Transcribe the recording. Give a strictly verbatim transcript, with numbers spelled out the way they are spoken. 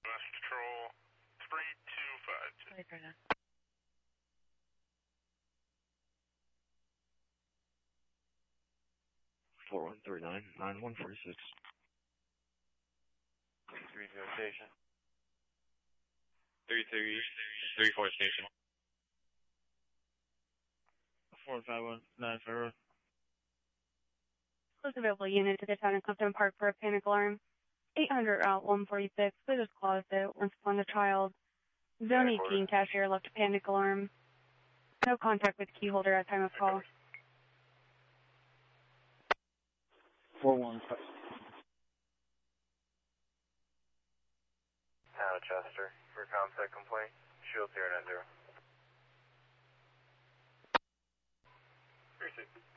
West Patrol three two five two. Right there now. four one three nine, nine one four six. three zero station. three three three four station. four five one nine zero. Close available unit to the town of Clifton Park for a panic alarm. eight hundred Route one forty-six, please just close it once upon the child. Zone eighteen cashier left a panic alarm. No contact with key holder at time of call. four one five. Town of Chester, for ComSec complaint, Shield zero nine zero. Three six.